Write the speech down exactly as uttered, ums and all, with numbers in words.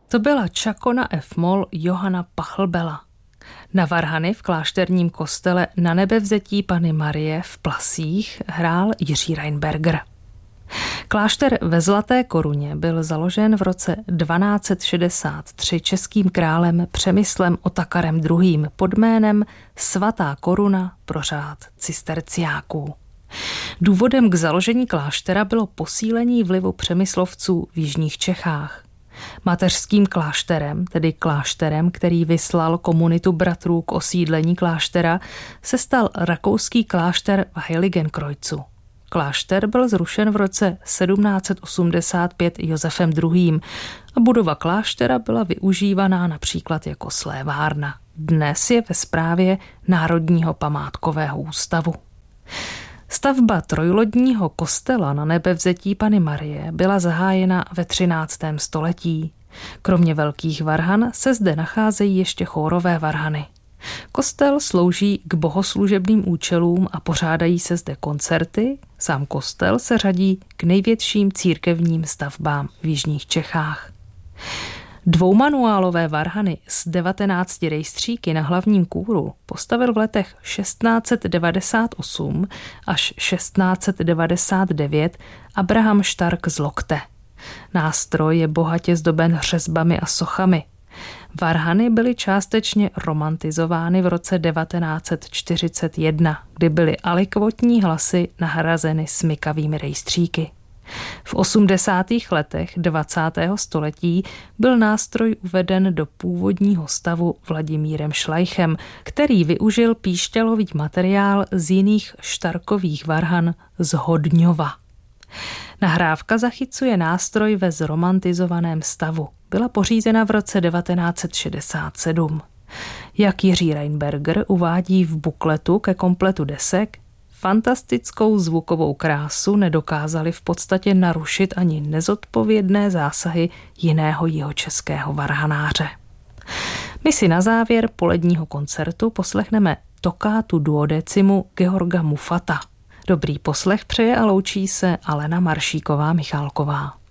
To byla čakona f-moll Johana Pachlbela. Na varhany v klášterním kostele Na Nebevzetí Panny Marie v Plasích hrál Jiří Reinberger. Klášter ve Zlaté Koruně byl založen v roce dvanáct set šedesát tři českým králem Přemyslem Otakarem druhým. pod jménem Svatá Koruna pro řád cisterciáků. Důvodem k založení kláštera bylo posílení vlivu Přemyslovců v jižních Čechách. Mateřským klášterem, tedy klášterem, který vyslal komunitu bratrů k osídlení kláštera, se stal rakouský klášter v Heiligenkreuzu. Klášter byl zrušen v roce sedmnáct set osmdesát pět Josefem druhým. a budova kláštera byla využívaná například jako slévárna. Dnes je ve správě Národního památkového ústavu. Stavba trojlodního kostela Na Nebevzetí Panny Marie byla zahájena ve třináctém století. Kromě velkých varhan se zde nacházejí ještě chórové varhany. Kostel slouží k bohoslužebným účelům a pořádají se zde koncerty. Sám kostel se řadí k největším církevním stavbám v jižních Čechách. Dvoumanuálové varhany s devatenácti rejstříky na hlavním kůru postavil v letech šestnáct set devadesát osm až šestnáct set devadesát devět Abraham Stark z Lokte. Nástroj je bohatě zdoben řezbami a sochami. Varhany byly částečně romantizovány v roce devatenáct set čtyřicet jedna, kdy byly alikvotní hlasy nahrazeny smykavými rejstříky. V osmdesátých letech dvacátého století byl nástroj uveden do původního stavu Vladimírem Šlajchem, který využil píšťalový materiál z jiných Štarkových varhan z Hodňova. Nahrávka zachycuje nástroj ve zromantizovaném stavu. Byla pořízena v roce devatenáct set šedesát sedm. Jak Jiří Reinberger uvádí v bukletu ke kompletu desek, fantastickou zvukovou krásu nedokázali v podstatě narušit ani nezodpovědné zásahy jiného jihočeského varhanáře. My si na závěr poledního koncertu poslechneme tokátu duodecimu Georga Muffata. Dobrý poslech přeje a loučí se Alena Maršíková Michálková.